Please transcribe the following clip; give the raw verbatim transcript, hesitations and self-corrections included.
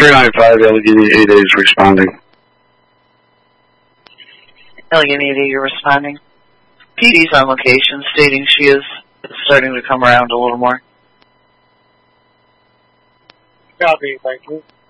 three nine five, Allegheny eight A is responding. Allegheny eight A, you're responding. P D's on location, stating she is starting to come around a little more. Copy, thank you.